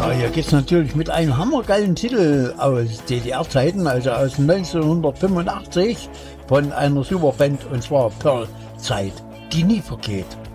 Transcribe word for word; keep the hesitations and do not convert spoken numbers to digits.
Ja, hier geht's natürlich mit einem hammergeilen Titel aus D D R-Zeiten, also aus neunzehnhundertfünfundachtzig von einer Superband, und zwar Pearl Zeit, die nie vergeht.